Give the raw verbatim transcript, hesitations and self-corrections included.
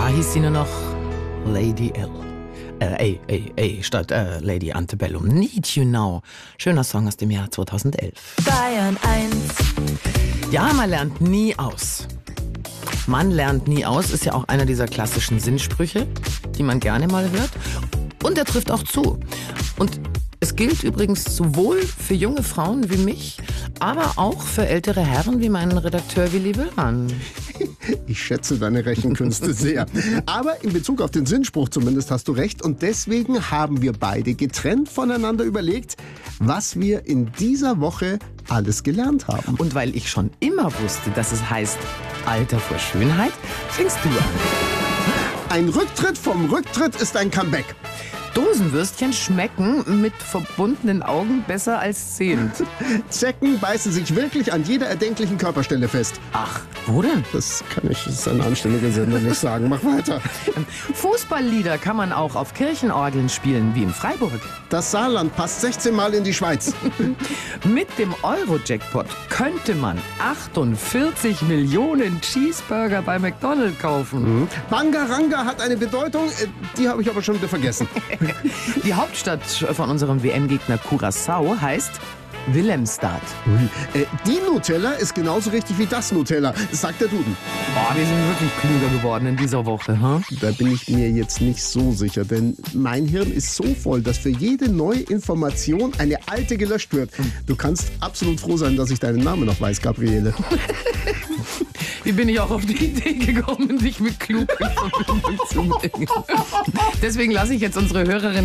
Da hieß sie nur noch Lady L. Äh, A, A, A statt äh, Lady Antebellum. Need You Now. Schöner Song aus dem Jahr zweitausendelf. Bayern eins. Ja, man lernt nie aus. Man lernt nie aus ist ja auch einer dieser klassischen Sinnsprüche, die man gerne mal hört. Und er trifft auch zu. Und es gilt übrigens sowohl für junge Frauen wie mich, aber auch für ältere Herren wie meinen Redakteur Willi Willmann. Ich schätze deine Rechenkünste sehr. Aber in Bezug auf den Sinnspruch zumindest hast du recht. Und deswegen haben wir beide getrennt voneinander überlegt, was wir in dieser Woche alles gelernt haben. Und weil ich schon immer wusste, dass es heißt Alter vor Schönheit, fängst du an. Ein Rücktritt vom Rücktritt ist ein Comeback. Dosenwürstchen schmecken mit verbundenen Augen besser als sehend. Zecken beißen sich wirklich an jeder erdenklichen Körperstelle fest. Ach, wo denn? Das kann ich, das ist ein anständiger Sender nicht sagen. Mach weiter. Fußballlieder kann man auch auf Kirchenorgeln spielen, wie in Freiburg. Das Saarland passt sechzehn Mal in die Schweiz. Mit dem Euro-Jackpot könnte man achtundvierzig Millionen Cheeseburger bei McDonald's kaufen. Mhm. Bangaranga hat eine Bedeutung, die habe ich aber schon wieder vergessen. Die Hauptstadt von unserem W M-Gegner Curaçao heißt Willemstad. Ui. Äh, die Nutella ist genauso richtig wie das Nutella, das sagt der Duden. Boah, wir sind wirklich klüger geworden in dieser Woche. Hm? Da bin ich mir jetzt nicht so sicher, denn mein Hirn ist so voll, dass für jede neue Information eine alte gelöscht wird. Du kannst absolut froh sein, dass ich deinen Namen noch weiß, Gabriele. Wie bin ich auch auf die Idee gekommen, dich mit klug in Verbindung zu bringen? Deswegen lasse ich jetzt unsere Hörerin